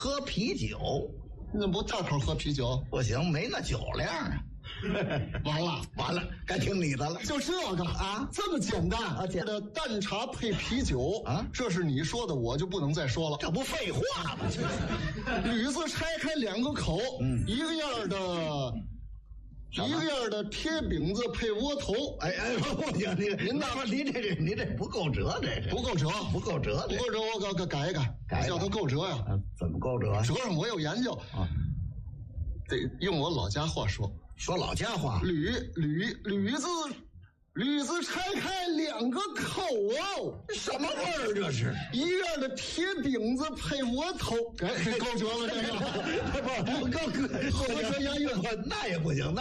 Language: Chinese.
喝啤酒， 那不大口喝啤酒不行，没那酒量啊。完了，该听你的了。 就这个啊，这么简单啊！的淡茶配啤酒啊， 这是你说的，我就不能再说了。 这不废话吗？ 铝字拆开两个口，一个样的铁饼子配窝头。 不行，您这不够折， 不够折，我改一改，叫它够折呀。 怎么够折？ 折上我有研究啊，得用我老家话说老家话。 铝字拆开两个口哦， 什么味儿这是？ 一样的铁饼子配窝头，这够折了这个， 不够， 合辙押韵， 那也不行。